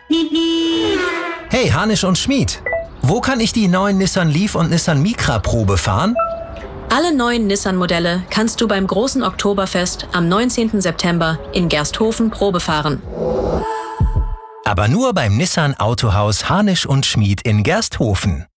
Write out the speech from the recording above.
Hey, Hanisch und Schmid, wo kann ich die neuen Nissan Leaf und Nissan Micra Probe fahren? Alle neuen Nissan-Modelle kannst du beim großen Oktoberfest am 19. September in Gersthofen Probe fahren. Aber nur beim Nissan Autohaus Hanisch und Schmid in Gersthofen.